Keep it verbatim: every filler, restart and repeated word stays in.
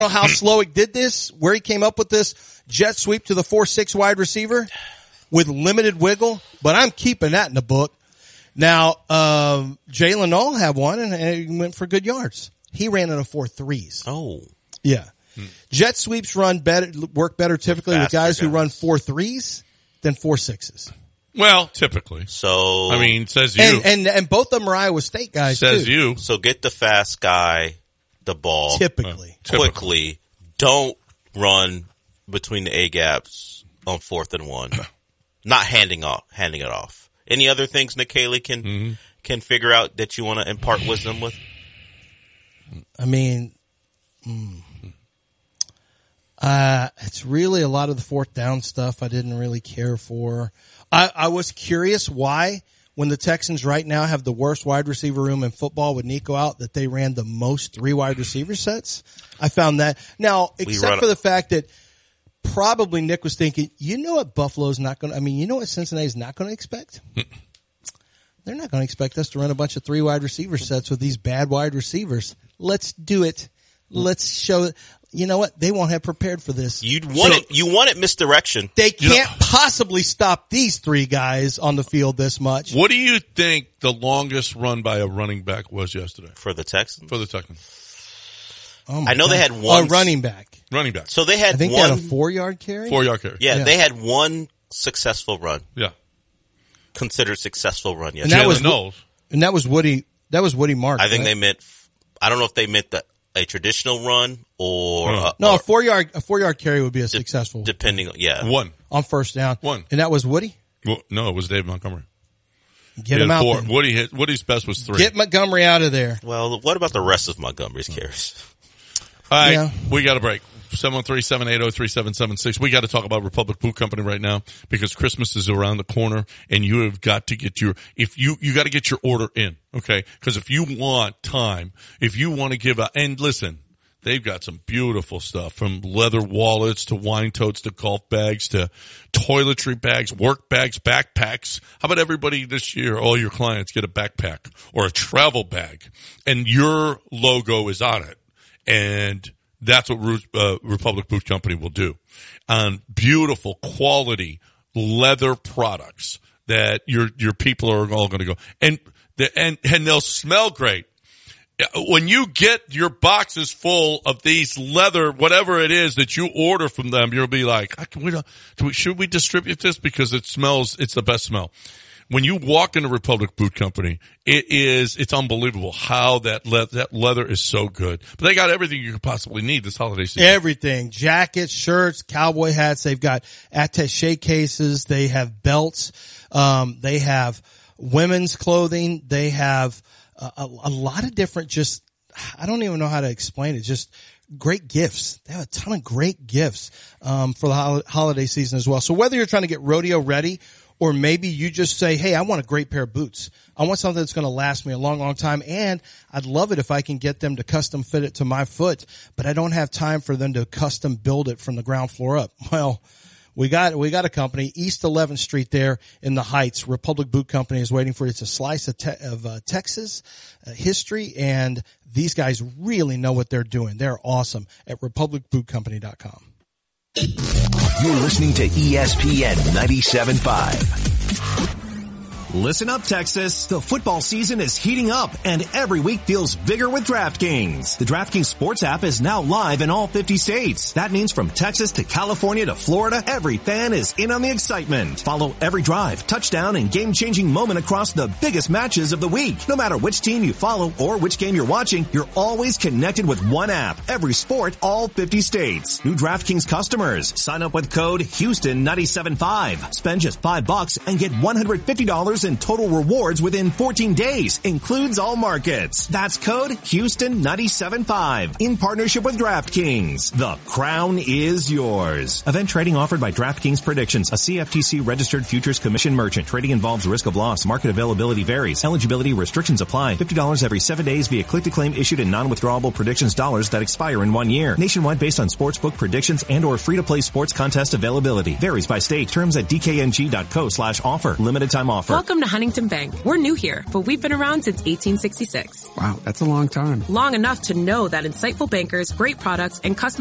know how Slowick did this, where he came up with this jet sweep to the four six wide receiver with limited wiggle, but I'm keeping that in the book. Now, um, Jalen Noll had one and he went for good yards. He ran in a four threes. Oh. Yeah. Hmm. Jet sweeps run better, work better typically with guys who run four threes than four sixes. Well, typically. So, I mean, says you. And, and, and both of them are Iowa State guys, says too. you. So get the fast guy the ball. Typically. Uh, quickly. Don't run between the A-gaps on fourth and one. Not handing off, handing it off. Any other things Nick Haley can, mm-hmm. can figure out that you want to impart wisdom with? I mean, mm, uh, it's really a lot of the fourth down stuff I didn't really care for. I, I was curious why, when the Texans right now have the worst wide receiver room in football with Nico out, that they ran the most three wide receiver sets. I found that. Now, except for the fact that probably Nick was thinking, you know what Buffalo's not going to, I mean, you know what Cincinnati's not going to expect? They're not going to expect us to run a bunch of three wide receiver sets with these bad wide receivers. Let's do it. Let's show it. You know what? They won't have prepared for this. You'd want so, it. You want it misdirection. They can't you know, possibly stop these three guys on the field this much. What do you think the longest run by a running back was yesterday? For the Texans? For the Texans. Oh I know God. They had one. Oh, running back. Running back. So they had I think one. They had a four-yard carry? Four-yard carry. Yeah, yeah, they had one successful run. Yeah. Considered successful run yesterday. And that was Knowles. And that was Woody, that was Woody Mark. I think right? they meant, I don't know if they meant the, a traditional run or no, a, no or, a four yard a four yard carry would be a de- successful depending on yeah one on first down one and that was Woody. Well, no, it was Dave Montgomery. Get him out. Four. There. Woody hit, Woody's best was three. Get Montgomery out of there. Well, what about the rest of Montgomery's carries? All right, yeah. We got a break. seven one three, seven eight zero, three seven seven six. We got to talk about Republic Boot Company right now because Christmas is around the corner and you have got to get your, if you, you got to get your order in, okay? Because if you want time, if you want to give a, and listen, they've got some beautiful stuff from leather wallets to wine totes to golf bags to toiletry bags, work bags, backpacks. How about everybody this year, all your clients get a backpack or a travel bag and your logo is on it. And that's what uh, Republic Boot Company will do. Um, beautiful quality leather products that your your people are all going to go and the, and and they'll smell great. When you get your boxes full of these leather, whatever it is that you order from them, you'll be like, I can we, do we, should we distribute this because it smells? It's the best smell. When you walk into Republic Boot Company, it is, it's unbelievable how that le- that leather is so good. But they got everything you could possibly need this holiday season. Everything. Jackets, shirts, cowboy hats. They've got attaché cases. They have belts. Um, they have women's clothing. They have a, a, a lot of different just, I don't even know how to explain it. Just great gifts. They have a ton of great gifts, um, for the ho- holiday season as well. So whether you're trying to get rodeo ready, or maybe you just say, hey, I want a great pair of boots. I want something that's going to last me a long, long time. And I'd love it if I can get them to custom fit it to my foot, but I don't have time for them to custom build it from the ground floor up. Well, we got, we got a company, East eleventh Street there in the Heights. Republic Boot Company is waiting for you. It's a slice of, te- of uh, Texas uh, history. And these guys really know what they're doing. They're awesome at republic boot company dot com. You're listening to E S P N ninety-seven point five. Listen up, Texas. The football season is heating up, and every week feels bigger with DraftKings. The DraftKings Sports app is now live in all fifty states. That means from Texas to California to Florida, every fan is in on the excitement. Follow every drive, touchdown, and game-changing moment across the biggest matches of the week. No matter which team you follow or which game you're watching, you're always connected with one app. Every sport, all fifty states. New DraftKings customers, sign up with code Houston ninety-seven point five. Spend just five bucks and get one hundred fifty dollars in total rewards within fourteen days. Includes all markets. That's code Houston ninety-seven point five. In partnership with DraftKings. The crown is yours. Event trading offered by DraftKings Predictions, a C F T C registered futures commission merchant. Trading involves risk of loss. Market availability varies. Eligibility restrictions apply. fifty dollars every seven days via click-to-claim issued in non-withdrawable predictions dollars that expire in one year. Nationwide based on sportsbook predictions and or free-to-play sports contest availability. Varies by state. Terms at d k n g dot co slash offer. Limited time offer. Welcome Welcome to Huntington Bank. We're new here, but we've been around since eighteen sixty-six. Wow, that's a long time. Long enough to know that insightful bankers, great products, and customers